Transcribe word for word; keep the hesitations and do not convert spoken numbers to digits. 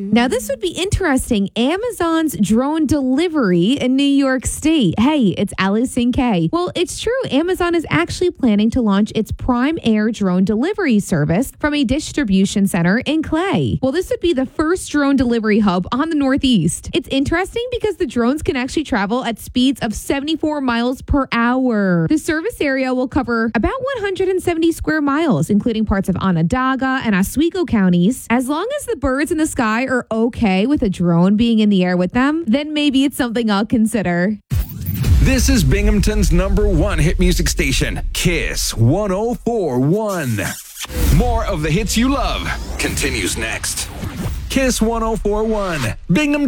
Now, this would be interesting. Amazon's drone delivery in New York State. Hey, it's Allison Kay. Well, it's true. Amazon is actually planning to launch its Prime Air drone delivery service from a distribution center in Clay. Well, this would be the first drone delivery hub on the Northeast. It's interesting because the drones can actually travel at speeds of seventy-four miles per hour. The service area will cover about one hundred seventy square miles, including parts of Onondaga and Oswego counties. As long as the birds in the sky are okay with a drone being in the air with them, then maybe it's something I'll consider. This is Binghamton's number one hit music station, Kiss one oh four point one. More of the hits you love continues next. Kiss one oh four point one, Bingham.